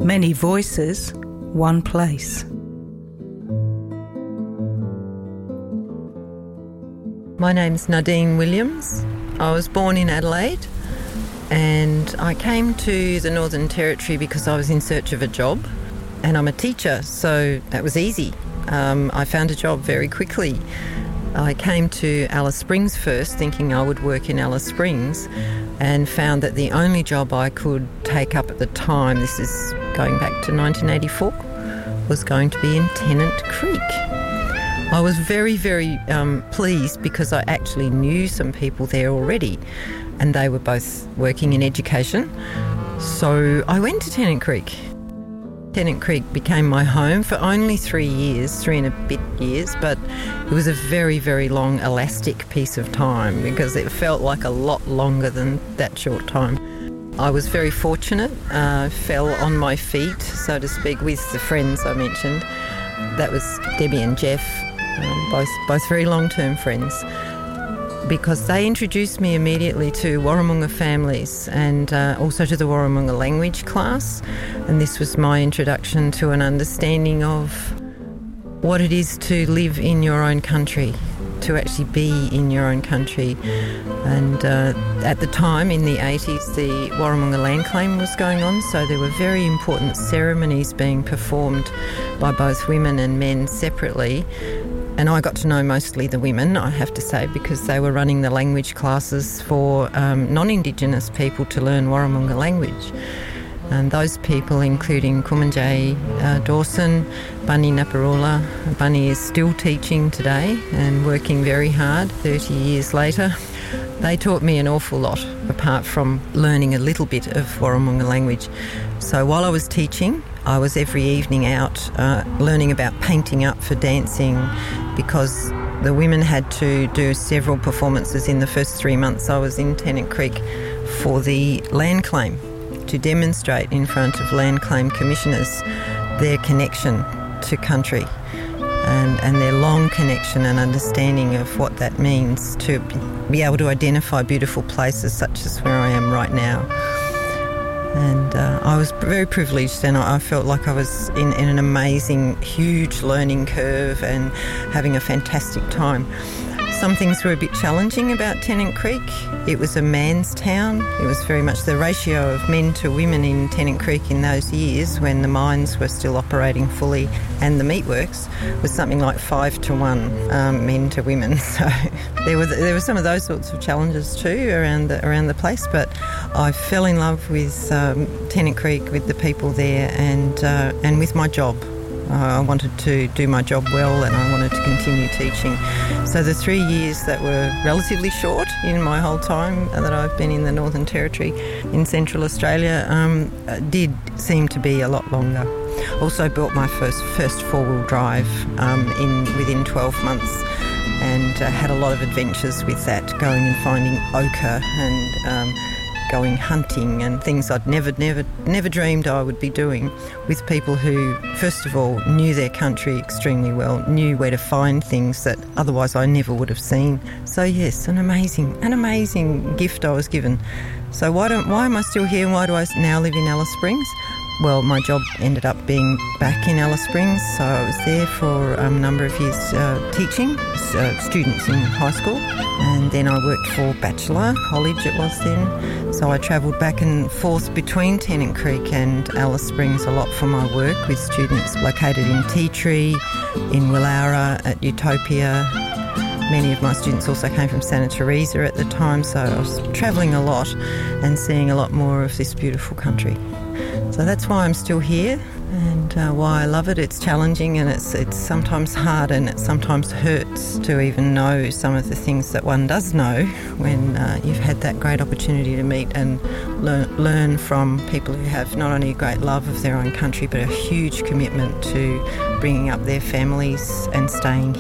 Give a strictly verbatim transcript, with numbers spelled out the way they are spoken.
Many voices, one place. My name's Nadine Williams. I was born in Adelaide and I came to the Northern Territory because I was in search of a job, and I'm a teacher, so that was easy. Um, I found a job very quickly. I came to Alice Springs first thinking I would work in Alice Springs, and found that the only job I could take up at the time, this is going back to nineteen eighty-four, was going to be in Tennant Creek. I was very, very um, pleased because I actually knew some people there already, and they were both working in education. So I went to Tennant Creek. Tennant Creek became my home for only three years, three and a bit years, but it was a very, very long elastic piece of time because it felt like a lot longer than that short time. I was very fortunate, uh, fell on my feet, so to speak, with the friends I mentioned. That was Debbie and Jeff, um, both, both very long-term friends, because they introduced me immediately to Warramunga families and uh, also to the Warramunga language class. And this was my introduction to an understanding of what it is to live in your own country, to actually be in your own country. And uh, at the time, in the eighties, the Warramunga land claim was going on, so there were very important ceremonies being performed by both women and men separately. And I got to know mostly the women, I have to say, because they were running the language classes for um, non-Indigenous people to learn Warramunga language. And those people, including Kumanjay uh, Dawson, Bunny Naparula. Bunny is still teaching today and working very hard thirty years later. They taught me an awful lot, apart from learning a little bit of Warramunga language. So while I was teaching, I was every evening out uh, learning about painting up for dancing, because the women had to do several performances in the first three months I was in Tennant Creek for the land claim, to demonstrate in front of land claim commissioners their connection to country and, and their long connection and understanding of what that means to be able to identify beautiful places such as where I am right now. And uh, I was very privileged, and I felt like I was in, in an amazing, huge learning curve and having a fantastic time. Some things were a bit challenging about Tennant Creek. It was a man's town. It was very much the ratio of men to women in Tennant Creek in those years when the mines were still operating fully and the meatworks was something like five to one um, men to women. So there were there were some of those sorts of challenges too around the, around the place. But I fell in love with um, Tennant Creek, with the people there, and uh, and with my job. Uh, I wanted to do my job well, and I wanted to continue teaching. So the three years that were relatively short in my whole time that I've been in the Northern Territory in Central Australia um, did seem to be a lot longer. Also built my first first four-wheel drive um, in within twelve months, and uh, had a lot of adventures with that, going and finding ochre and um, going hunting and things I'd never, never, never dreamed I would be doing, with people who, first of all, knew their country extremely well, knew where to find things that otherwise I never would have seen. So yes, an amazing, an amazing gift I was given. So why don't, why am I still here? Why do I now live in Alice Springs? Well, my job ended up being back in Alice Springs, so I was there for a number of years uh, teaching uh, students in high school, and then I worked for Bachelor College it was then. So I travelled back and forth between Tennant Creek and Alice Springs a lot for my work with students located in Tea Tree, in Willara, at Utopia. Many of my students also came from Santa Teresa at the time, so I was travelling a lot and seeing a lot more of this beautiful country. So that's why I'm still here, and uh, why I love it. It's challenging, and it's it's sometimes hard, and it sometimes hurts to even know some of the things that one does know when uh, you've had that great opportunity to meet and learn, learn from people who have not only a great love of their own country but a huge commitment to bringing up their families and staying